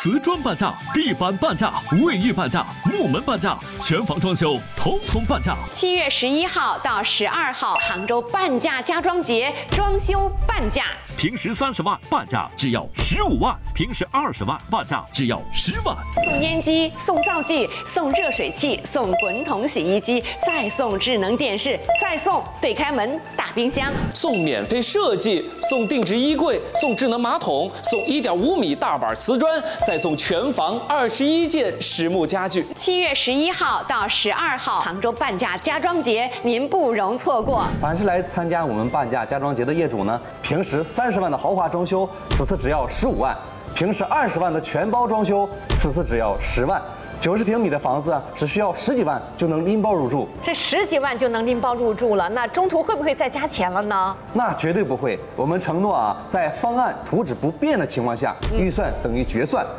瓷砖半价，地板半价，卫浴半价，木门半价，全房装修统统半价。 7月11号到12号，杭州半价家装节，装修半价。 平时30万，半价只要15万；平时20万，半价只要10万。 送烟机，送灶具，送热水器，送滚筒洗衣机，再送智能电视，再送对开门大冰箱， 送免费设计，送定制衣柜，送智能马桶，送1.5米大板瓷砖，再送全房21件实木家具。 7月11号到12号，杭州半价家装节，您不容错过。 凡是来参加我们半价家装节的业主呢，平时30万的豪华装修，此次只要15万；平时20万的全包装修，此次只要10万。90平米的房子啊，只需要10几万就能拎包入住。 这10几万就能拎包入住了，那中途会不会再加钱了呢？ 那绝对不会，我们承诺啊，在方案图纸不变的情况下，预算等于决算。